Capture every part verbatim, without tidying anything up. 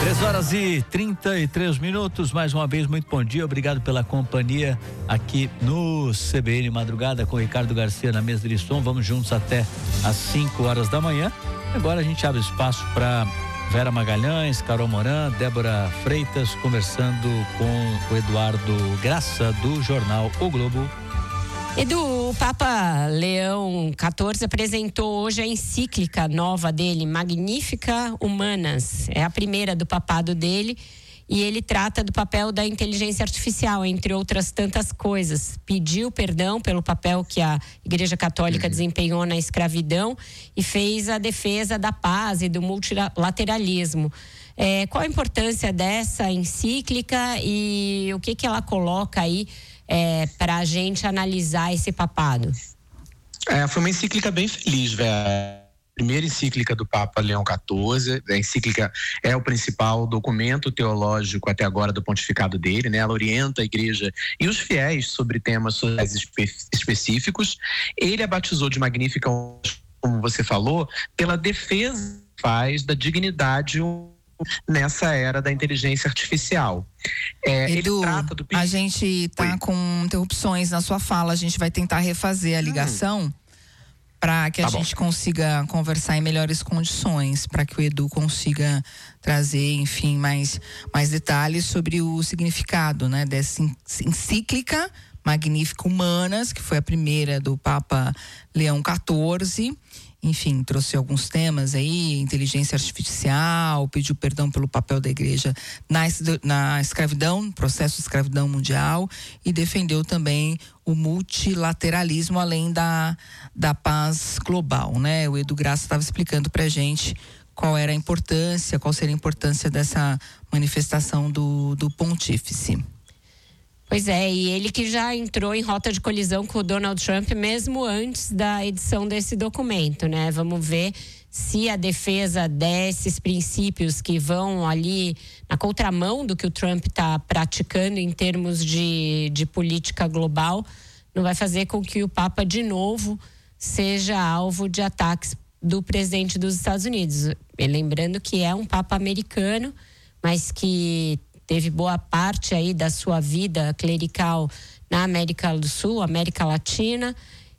três horas e trinta e três minutos, mais uma vez, muito bom dia, obrigado pela companhia aqui no C B N Madrugada com Ricardo Garcia na mesa de som. Vamos juntos até às cinco horas da manhã. Agora a gente abre espaço para Vera Magalhães, Carol Moran, Débora Freitas, conversando com o Eduardo Graça do jornal O Globo. Edu, o Papa Leão quatorze apresentou hoje a encíclica nova dele, Magnificat Humanas. É a primeira do papado dele e ele trata do papel da inteligência artificial, entre outras tantas coisas. Pediu perdão pelo papel que a Igreja Católica uhum. desempenhou na escravidão e fez a defesa da paz e do multilateralismo. É, qual a importância dessa encíclica e o que, que ela coloca aí É, para a gente analisar esse papado? É, foi uma encíclica bem feliz, velho. Primeira encíclica do Papa Leão quatorze, a encíclica é o principal documento teológico até agora do pontificado dele, né? Ela orienta a igreja e os fiéis sobre temas sociais espe- específicos. Ele a batizou de Magnífica, como você falou, pela defesa que faz da dignidade nessa era da inteligência artificial. É, Edu, ele trata do... a gente tá Oi. com interrupções na sua fala, a gente vai tentar refazer a ligação hum. para que a tá gente bom. consiga conversar em melhores condições, para que o Edu consiga trazer, enfim, mais, mais detalhes sobre o significado, né, dessa encíclica Magnificat Humanas, que foi a primeira do Papa Leão quatorze. Enfim, trouxe alguns temas aí, inteligência artificial, pediu perdão pelo papel da igreja na, na escravidão, processo de escravidão mundial, e defendeu também o multilateralismo, além da, da paz global, né? O Edu Graça estava explicando pra gente qual era a importância, qual seria a importância dessa manifestação do, do pontífice. Pois é, e ele que já entrou em rota de colisão com o Donald Trump mesmo antes da edição desse documento, né? Vamos ver se a defesa desses princípios que vão ali na contramão do que o Trump está praticando em termos de, de política global não vai fazer com que o Papa de novo seja alvo de ataques do presidente dos Estados Unidos. E lembrando que é um Papa americano, mas que teve boa parte aí da sua vida clerical na América do Sul, América Latina,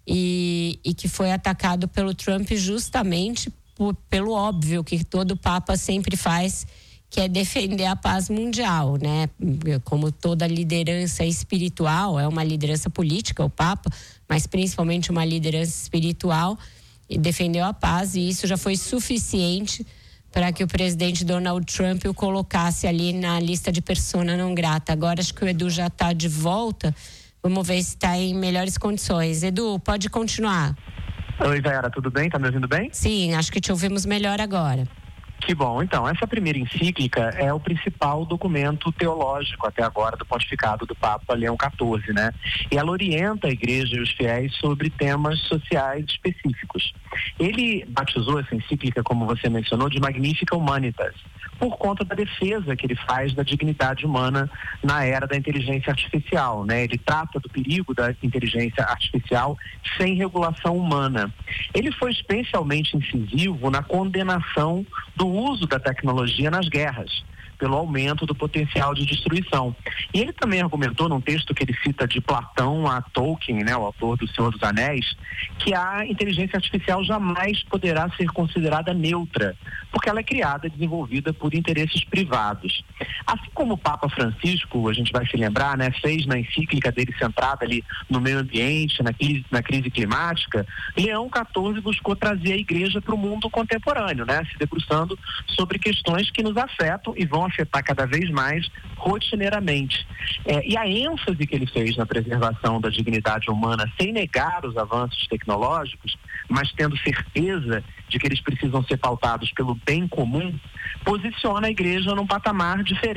e, e que foi atacado pelo Trump justamente por, pelo óbvio que todo Papa sempre faz, que é defender a paz mundial, né? Como toda liderança espiritual, é uma liderança política, o Papa, mas principalmente uma liderança espiritual, e defendeu a paz, e isso já foi suficiente para que o presidente Donald Trump o colocasse ali na lista de persona não grata. Agora acho que o Edu já está de volta. Vamos ver se está em melhores condições. Edu, pode continuar. Oi, Vera, tudo bem? Tá me ouvindo bem? Sim, acho que te ouvimos melhor agora. Que bom. Então, essa primeira encíclica é o principal documento teológico até agora do pontificado do Papa Leão quatorze, né? E ela orienta a igreja e os fiéis sobre temas sociais específicos. Ele batizou essa encíclica, como você mencionou, de Magnificat Humanitas, por conta da defesa que ele faz da dignidade humana na era da inteligência artificial, né? Ele trata do perigo da inteligência artificial sem regulação humana. Ele foi especialmente incisivo na condenação do uso da tecnologia nas guerras, pelo aumento do potencial de destruição. E ele também argumentou num texto que ele cita de Platão a Tolkien, né, o autor do Senhor dos Anéis, que a inteligência artificial jamais poderá ser considerada neutra, porque ela é criada e desenvolvida por interesses privados. Assim como o Papa Francisco, a gente vai se lembrar, né, fez na encíclica dele centrada ali no meio ambiente, na crise, na crise climática, Leão quatorze buscou trazer a igreja para o mundo contemporâneo, né, se debruçando sobre questões que nos afetam e vão afetar cada vez mais rotineiramente. É, e a ênfase que ele fez na preservação da dignidade humana, sem negar os avanços tecnológicos, mas tendo certeza de que eles precisam ser pautados pelo bem comum, posiciona a igreja num patamar diferente